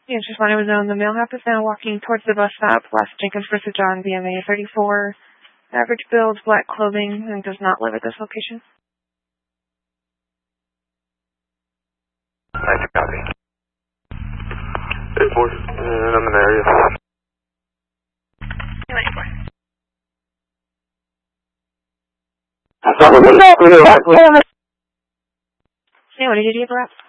Yeah, just wanted to know the male half is now walking towards the bus stop, West Jenkins versus John, BMA 34, average build, black clothing, and does not live at this location. Nice copy. 8-4, and I'm in the area. 294. Hey, what did you do, perhaps?